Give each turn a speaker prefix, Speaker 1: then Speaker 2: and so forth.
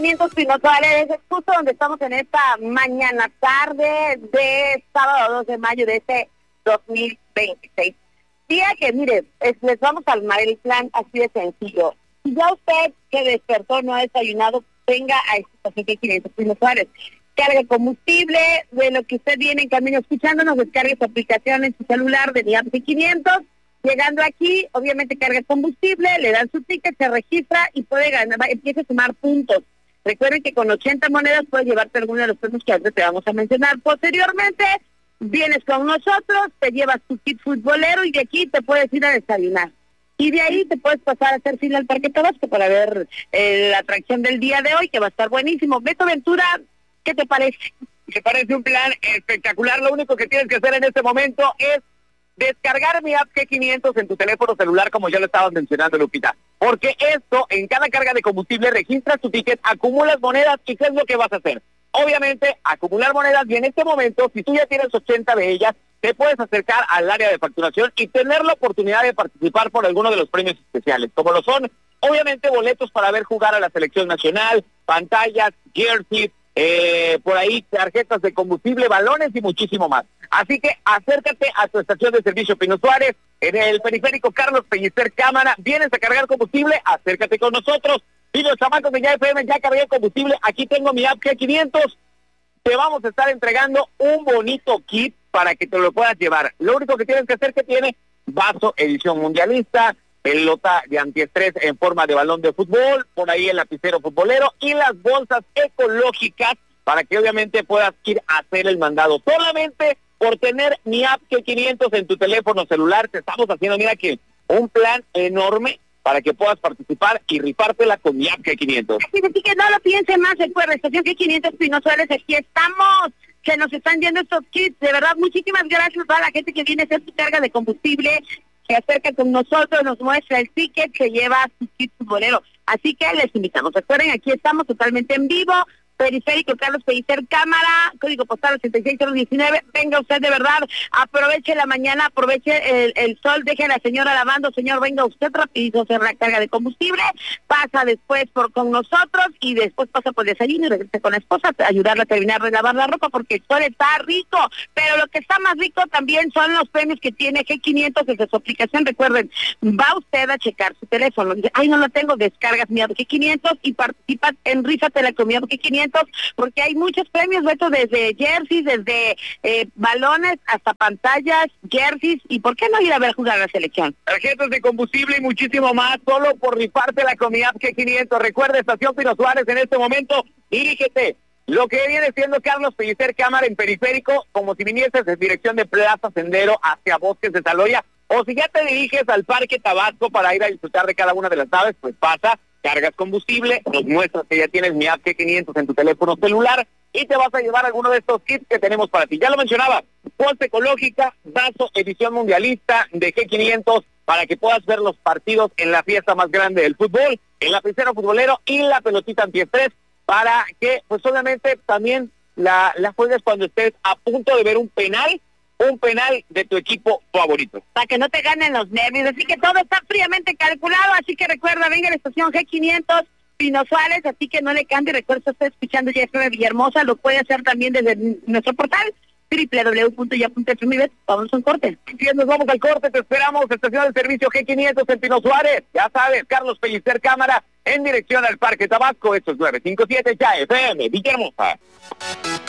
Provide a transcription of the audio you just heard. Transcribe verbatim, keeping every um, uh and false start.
Speaker 1: quinientos Pino Suárez, es justo donde estamos en esta mañana tarde de sábado dos de mayo de este dos mil veintiséis. Día que, mire, es, les vamos a armar el plan así de sencillo. Si ya usted que despertó no ha desayunado, venga a estación quinientos Pino Suárez. Cargue combustible, de lo que usted viene en camino escuchándonos, descargue su aplicación en su celular de G quinientos. Llegando aquí, obviamente carga combustible, le dan su ticket, se registra y puede ganar, empieza a sumar puntos. Recuerden que con ochenta monedas puedes llevarte alguno de los premios que antes te vamos a mencionar. Posteriormente, vienes con nosotros, te llevas tu kit futbolero y de aquí te puedes ir a desayunar. Y de ahí te puedes pasar a hacer fila al Parque Tabasco para ver eh, la atracción del día de hoy, que va a estar buenísimo. Beto Ventura, ¿qué te parece?
Speaker 2: Me parece un plan espectacular. Lo único que tienes que hacer en este momento es descargar mi app G quinientos en tu teléfono celular, como ya lo estabas mencionando, Lupita. Porque esto, en cada carga de combustible, registras tu ticket, acumulas monedas, ¿y qué es lo que vas a hacer? Obviamente, acumular monedas, y en este momento, si tú ya tienes ochenta de ellas, te puedes acercar al área de facturación y tener la oportunidad de participar por alguno de los premios especiales, como lo son, obviamente, boletos para ver jugar a la selección nacional, pantallas, jerseys, eh, por ahí tarjetas de combustible, balones y muchísimo más. Así que acércate a tu estación de servicio Pino Suárez, en el periférico Carlos Pellicer Cámara. ¿Vienes a cargar combustible? Acércate con nosotros. Y los chamacos de Ya F M, ya cargué combustible, aquí tengo mi app G quinientos. Te vamos a estar entregando un bonito kit para que te lo puedas llevar. Lo único que tienes que hacer que tiene vaso edición mundialista, pelota de antiestrés en forma de balón de fútbol, por ahí el lapicero futbolero y las bolsas ecológicas para que obviamente puedas ir a hacer el mandado. Solamente por tener mi app G quinientos en tu teléfono celular, te estamos haciendo, mira que un plan enorme para que puedas participar y rifártela con mi app G quinientos.
Speaker 1: Así que no lo piense más, recuerda, estación G quinientos Pino Suárez, aquí estamos. Se nos están yendo estos kits, de verdad, muchísimas gracias a toda la gente que viene a hacer su carga de combustible, se acerca con nosotros, nos muestra el ticket, se lleva su kit futbolero. Así que les invitamos. Recuerden, aquí estamos totalmente en vivo, periférico Carlos Pellicer Cámara, código postal ochenta y seis cero diecinueve. Venga usted, de verdad, aproveche la mañana, aproveche el, el sol, deje a la señora lavando. Señor, venga usted rapidito a hacer la carga de combustible, pasa después por con nosotros y después pasa por desayuno y regresa con la esposa a ayudarla a terminar de lavar la ropa, porque el sol está rico, pero lo que está más rico también son los premios que tiene G quinientos desde su aplicación. Recuerden, va usted a checar su teléfono, dice, ay, no lo tengo, descargas mi app G quinientos y participas en Rífatela con mi app G quinientos, porque hay muchos premios, Beto, desde jerseys, desde eh, balones hasta pantallas, jerseys, y ¿por qué no ir a ver jugar a la selección?
Speaker 2: Tarjetas de combustible y muchísimo más, solo por rifártela con mi app G quinientos. Recuerda, estación Pino Suárez en este momento, dirígete. Lo que viene siendo Carlos Pellicer Cámara en periférico, como si vinieses en dirección de Plaza Sendero hacia Bosques de Saloya, o si ya te diriges al Parque Tabasco para ir a disfrutar de cada una de las naves, pues pasa, cargas combustible, nos muestras que ya tienes mi app G quinientos en tu teléfono celular y te vas a llevar alguno de estos kits que tenemos para ti. Ya lo mencionaba, bolsa ecológica, vaso edición mundialista de G quinientos para que puedas ver los partidos en la fiesta más grande del fútbol, el lapicero futbolero y la pelotita antiestrés, para que pues obviamente también la, la juegues cuando estés a punto de ver un penal, un penal de tu equipo favorito.
Speaker 1: Para que no te ganen los nervios, así que todo está fríamente calculado, así que recuerda, venga a la estación G quinientos Pino Suárez, así que no le cambie, recuerda, usted escuchando Ya F M Villahermosa, lo puede hacer también desde nuestro portal doble u doble u doble u punto ya punto f m. Vamos a un corte.
Speaker 2: Si nos vamos al corte, te esperamos, estación de servicio G quinientos en Pino Suárez, ya sabes, Carlos Pellicer Cámara, en dirección al Parque Tabasco, estos nueve cinco siete Ya F M Villahermosa.